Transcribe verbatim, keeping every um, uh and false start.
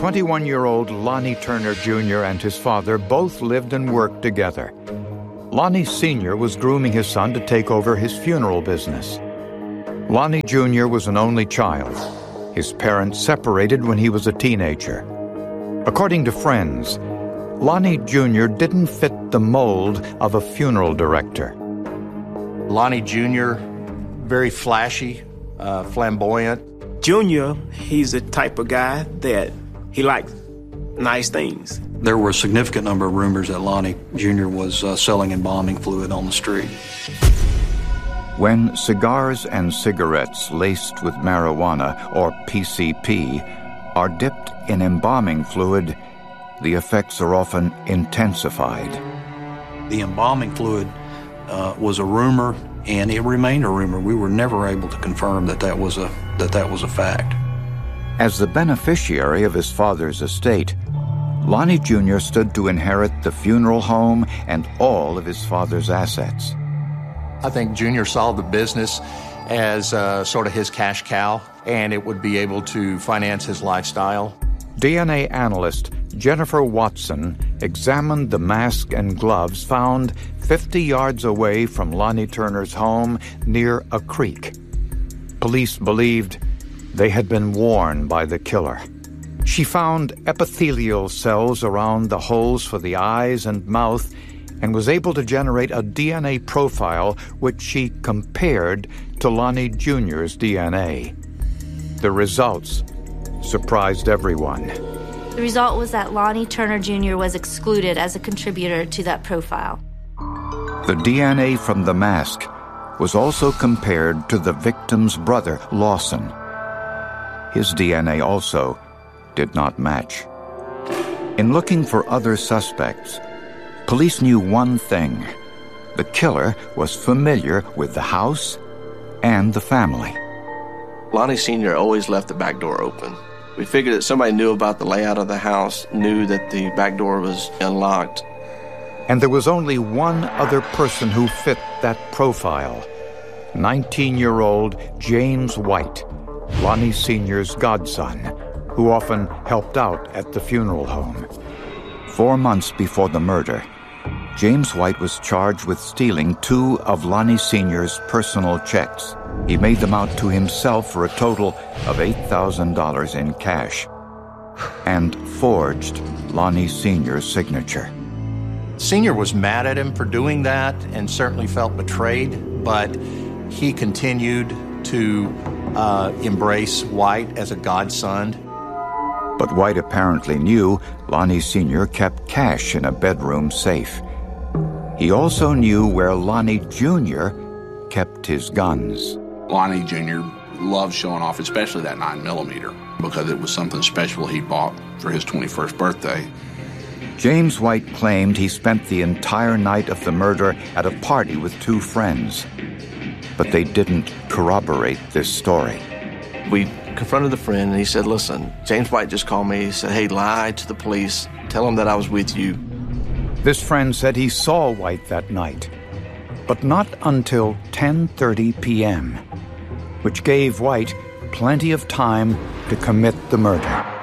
twenty-one-year-old Lonnie Turner Junior and his father both lived and worked together. Lonnie Senior was grooming his son to take over his funeral business. Lonnie Junior was an only child. His parents separated when he was a teenager. According to friends, Lonnie Junior didn't fit the mold of a funeral director. Lonnie Junior, very flashy, uh, flamboyant. Junior, he's the type of guy that he likes nice things. There were a significant number of rumors that Lonnie Junior was uh, selling embalming fluid on the street. When cigars and cigarettes laced with marijuana, or P C P, are dipped in embalming fluid, the effects are often intensified. The embalming fluid uh, was a rumor, and it remained a rumor. We were never able to confirm that that was a, that that was a fact. As the beneficiary of his father's estate, Lonnie Junior stood to inherit the funeral home and all of his father's assets. I think Junior saw the business as uh, sort of his cash cow, and it would be able to finance his lifestyle. D N A analyst Jennifer Watson examined the mask and gloves found fifty yards away from Lonnie Turner's home near a creek. Police believed they had been worn by the killer. She found epithelial cells around the holes for the eyes and mouth and was able to generate a D N A profile which she compared to Lonnie Junior's D N A. The results surprised everyone. The result was that Lonnie Turner Junior was excluded as a contributor to that profile. The D N A from the mask was also compared to the victim's brother, Lawson. His D N A also did not match. In looking for other suspects, police knew one thing. The killer was familiar with the house and the family. Lonnie Senior always left the back door open. We figured that somebody knew about the layout of the house, knew that the back door was unlocked. And there was only one other person who fit that profile. nineteen-year-old James White, Lonnie Senior's godson, who often helped out at the funeral home. Four months before the murder, James White was charged with stealing two of Lonnie Senior's personal checks. He made them out to himself for a total of eight thousand dollars in cash and forged Lonnie Senior's signature. Senior was mad at him for doing that and certainly felt betrayed, but he continued to uh, embrace White as a godson. But White apparently knew Lonnie Senior kept cash in a bedroom safe. He also knew where Lonnie Junior kept his guns. Lonnie Junior loved showing off, especially that nine millimeter, because it was something special he bought for his twenty-first birthday. James White claimed he spent the entire night of the murder at a party with two friends, but they didn't corroborate this story. We confronted the friend, and he said, listen, James White just called me. He said, hey, lie to the police. Tell them that I was with you. This friend said he saw White that night, but not until ten thirty p.m., which gave White plenty of time to commit the murder.